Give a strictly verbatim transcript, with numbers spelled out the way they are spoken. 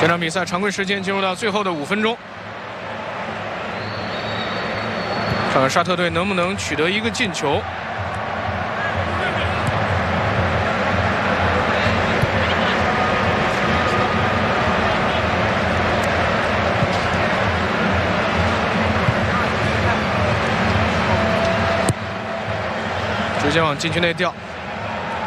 这场比赛常规时间进入到最后的五分钟，看看沙特队能不能取得一个进球。直接往禁区内吊。